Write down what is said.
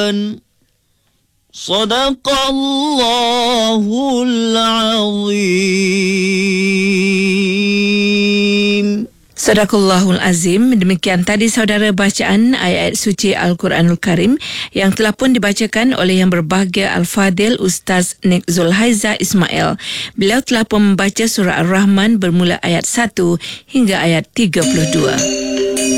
Al-Quran. Sadaqallahul Azim. Sadaqallahul Azim. Demikian tadi saudara bacaan ayat suci Al-Quranul Karim yang telah pun dibacakan oleh yang berbahagia Al-Fadil Ustaz Nik Zulhaiza Ismail. Beliau telah pun membaca surah Ar-Rahman bermula ayat 1 hingga ayat 32.